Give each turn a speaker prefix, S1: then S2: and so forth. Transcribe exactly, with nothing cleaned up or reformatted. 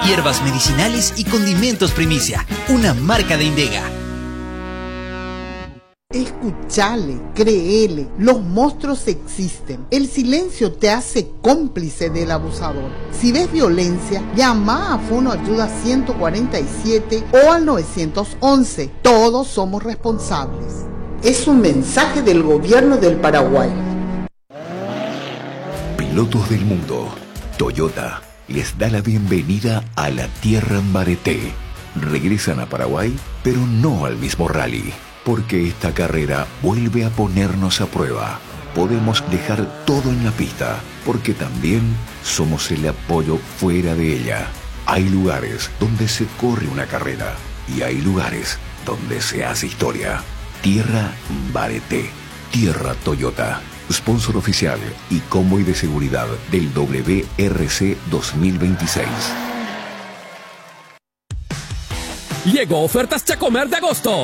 S1: Hierbas medicinales y condimentos Primicia, una marca de Indega.
S2: Escuchale, créele, los monstruos existen. El silencio te hace cómplice del abusador. Si ves violencia, llama a Fono Ayuda ciento cuarenta y siete o al nueve once. Todos somos responsables. Es un mensaje del gobierno del Paraguay.
S3: Pilotos del mundo, Toyota les da la bienvenida a la tierra en Bareté. Regresan a Paraguay, pero no al mismo rally. Porque esta carrera vuelve a ponernos a prueba. Podemos dejar todo en la pista, porque también somos el apoyo fuera de ella. Hay lugares donde se corre una carrera y hay lugares donde se hace historia. Tierra Bareté, Tierra Toyota, sponsor oficial y convoy de seguridad del W R C dos mil veintiséis.
S4: Llegó Ofertas Chacomer de agosto.